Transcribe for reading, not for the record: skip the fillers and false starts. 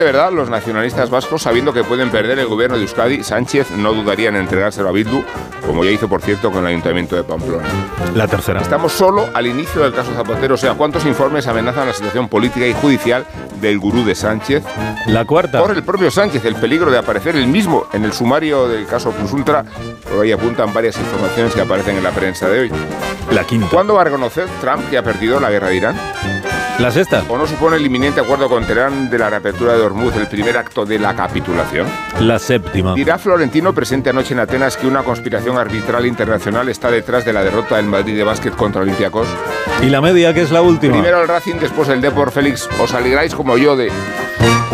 De verdad, los nacionalistas vascos, sabiendo que pueden perder el gobierno de Euskadi, Sánchez no dudaría en entregárselo a Bildu, como ya hizo, por cierto, con el Ayuntamiento de Pamplona. La tercera. Estamos solo al inicio del caso Zapatero, o sea, ¿cuántos informes amenazan la situación política y judicial del gurú de Sánchez? La cuarta. Corre el propio Sánchez el peligro de aparecer él mismo en el sumario del caso Plus Ultra, por ahí apuntan varias informaciones que aparecen en la prensa de hoy. La quinta. ¿Cuándo va a reconocer Trump que ha perdido la guerra de Irán? La sexta. ¿O no supone el inminente acuerdo con Teherán de la reapertura de Hormuz el primer acto de la capitulación? La séptima. Dirá Florentino, presente anoche en Atenas, que una conspiración arbitral internacional está detrás de la derrota del Madrid de básquet contra Olympiacos. Y la media, que es la última. Primero el Racing, después el Depor. Félix, os alegráis como yo de